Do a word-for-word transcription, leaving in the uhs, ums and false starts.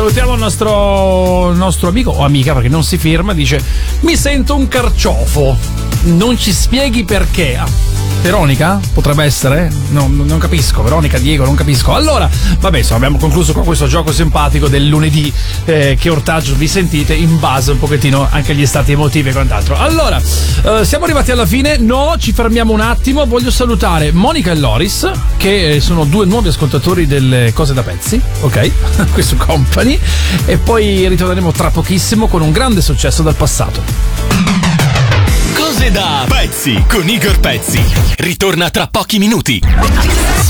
Salutiamo il nostro, il nostro amico o amica, perché non si firma, dice: mi sento un carciofo, non ci spieghi perché. Ah, Veronica? Potrebbe essere? No, non capisco. Veronica, Diego, non capisco. Allora, vabbè, insomma, abbiamo concluso con questo gioco simpatico del lunedì, eh, che ortaggio vi sentite in base un pochettino anche agli stati emotivi e quant'altro. Allora, eh, siamo arrivati alla fine. No, ci fermiamo un attimo. Voglio salutare Monica e Loris, che sono due nuovi ascoltatori delle Cose da Pezzi, ok? Qui su Company. E poi ritorneremo tra pochissimo con un grande successo dal passato. Cose da Pezzi con Igor Pezzi. Ritorna tra pochi minuti.